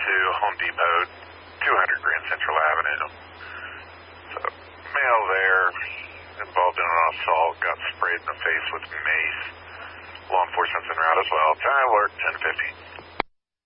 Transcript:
to Home Depot, 200 Grand Central Avenue. So, male there, involved in an assault, got sprayed in the face with mace. Law enforcement's en route as well. Time alert, 10:50.